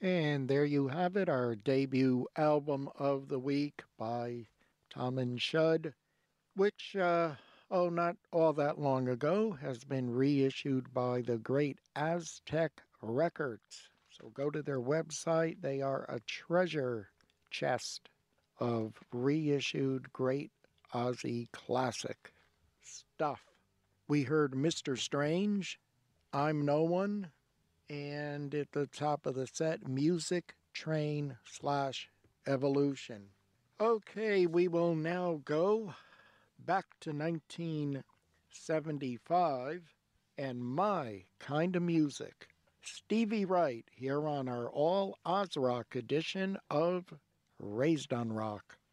And there you have it, our debut album of the week by Tom and Shud, which, not all that long ago, has been reissued by the great Aztec Records. So go to their website. They are a treasure chest of reissued great Aussie classic stuff. We heard Mr. Strange, I'm No One, and at the top of the set, Music Train / Evolution. Okay, we will now go back to 1975 and my kind of music. Stevie Wright here on our all Oz Rock edition of Raised on Rock.